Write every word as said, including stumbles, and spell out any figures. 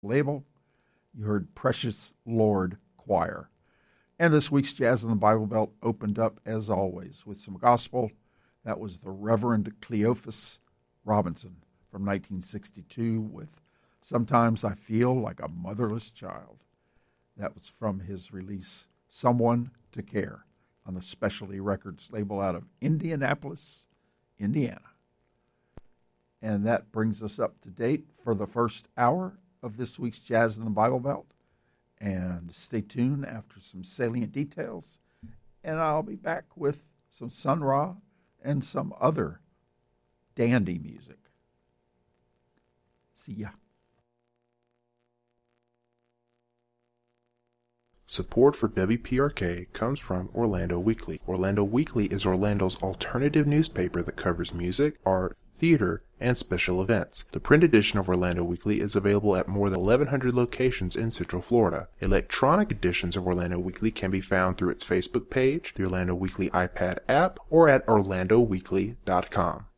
label. You heard Precious Lord Choir. And this week's Jazz in the Bible Belt opened up, as always, with some gospel. That was the Reverend Cleophas Robinson from nineteen sixty-two with Sometimes I Feel Like a Motherless Child. That was from his release, Someone to Care, on the Specialty Records label out of Indianapolis, Indiana. And that brings us up to date for the first hour of this week's Jazz in the Bible Belt. And stay tuned after some salient details, and I'll be back with some Sun Ra and some other dandy music. See ya. Support for W P R K comes from Orlando Weekly. Orlando Weekly is Orlando's alternative newspaper that covers music, art, theater, and special events. The print edition of Orlando Weekly is available at more than eleven hundred locations in Central Florida. Electronic editions of Orlando Weekly can be found through its Facebook page, the Orlando Weekly iPad app, or at orlando weekly dot com.